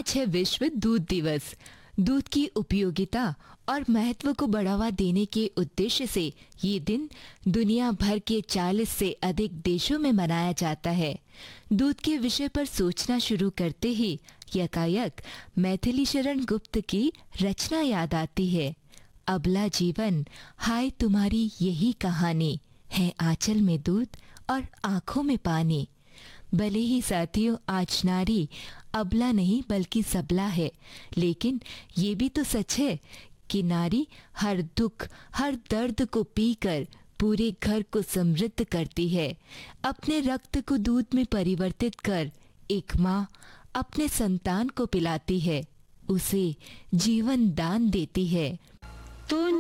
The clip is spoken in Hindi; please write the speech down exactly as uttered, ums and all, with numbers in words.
आज है विश्व दूध दिवस। दूध की उपयोगिता और महत्व को बढ़ावा देने के उद्देश्य से ये दिन दुनिया भर के चालीस से अधिक देशों में मनाया जाता है। दूध के विषय पर सोचना शुरू करते ही यकायक मैथिली शरण गुप्त की रचना याद आती है। अबला जीवन हाय तुम्हारी यही कहानी है, आंचल में दूध और आंखों में पानी। भले ही साथियों आज नारी अबला नहीं बल्कि सबला है, लेकिन ये भी तो सच है कि नारी हर दुख हर दर्द को पीकर पूरे घर को समृद्ध करती है। अपने रक्त को दूध में परिवर्तित कर एक माँ अपने संतान को पिलाती है, उसे जीवन दान देती है। तो